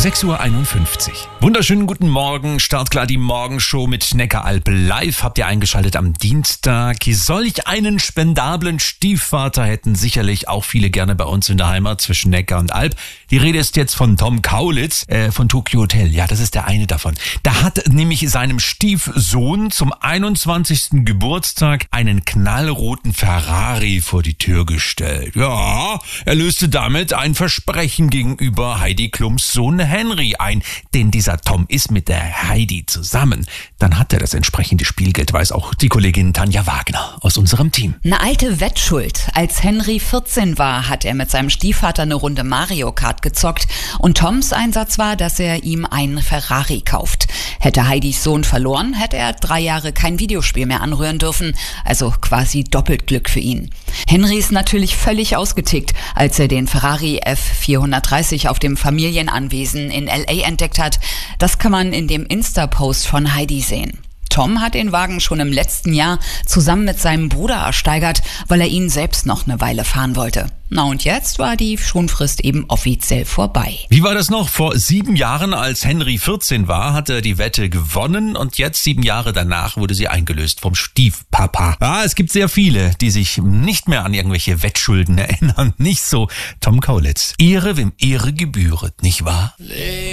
6:51 Uhr. Wunderschönen guten Morgen. Startklar die Morgenshow mit Neckaralb live. Habt ihr eingeschaltet am Dienstag. Solch einen spendablen Stiefvater hätten sicherlich auch viele gerne bei uns in der Heimat zwischen Neckar und Alb. Die Rede ist jetzt von Tom Kaulitz von Tokyo Hotel. Ja, das ist der eine davon. Da hat nämlich seinem Stiefsohn zum 21. Geburtstag einen knallroten Ferrari vor die Tür gestellt. Ja, er löste damit ein Versprechen gegenüber Heidi Klums Sohn Henry ein, denn dieser Tom ist mit der Heidi zusammen. Dann hat er das entsprechende Spielgeld, weiß auch die Kollegin Tanja Wagner aus unserem Team. Eine alte Wettschuld. Als Henry 14 war, hat er mit seinem Stiefvater eine Runde Mario Kart gezockt und Toms Einsatz war, dass er ihm einen Ferrari kauft. Hätte Heidis Sohn verloren, hätte er 3 Jahre kein Videospiel mehr anrühren dürfen, also quasi doppelt Glück für ihn. Henry ist natürlich völlig ausgetickt, als er den Ferrari F430 auf dem Familienanwesen in LA entdeckt hat. Das kann man in dem Insta-Post von Heidi sehen. Tom hat den Wagen schon im letzten Jahr zusammen mit seinem Bruder ersteigert, weil er ihn selbst noch eine Weile fahren wollte. Na und jetzt war die Schonfrist eben offiziell vorbei. Wie war das noch? Vor 7 Jahren, als Henry 14 war, hat er die Wette gewonnen und jetzt 7 Jahre danach wurde sie eingelöst vom Stiefpapa. Ja, es gibt sehr viele, die sich nicht mehr an irgendwelche Wettschulden erinnern. Nicht so Tom Kaulitz. Ehre, wem Ehre gebühret, nicht wahr?